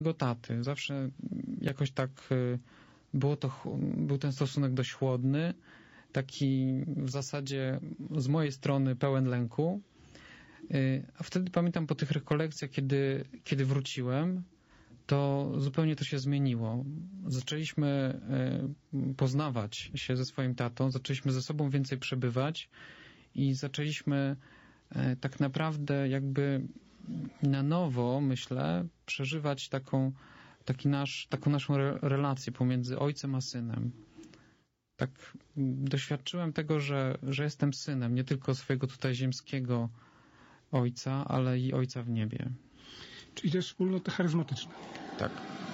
Jego taty. Zawsze jakoś tak był ten stosunek dość chłodny, taki w zasadzie z mojej strony pełen lęku. A wtedy pamiętam po tych rekolekcjach, kiedy wróciłem, to zupełnie to się zmieniło. Zaczęliśmy poznawać się ze swoim tatą, zaczęliśmy ze sobą więcej przebywać i zaczęliśmy tak naprawdę jakby na nowo, myślę, przeżywać taką naszą relację pomiędzy ojcem a synem. Tak doświadczyłem tego, że jestem synem nie tylko swojego tutaj ziemskiego ojca, ale i ojca w niebie. Czyli też wspólnota charyzmatyczna. Tak.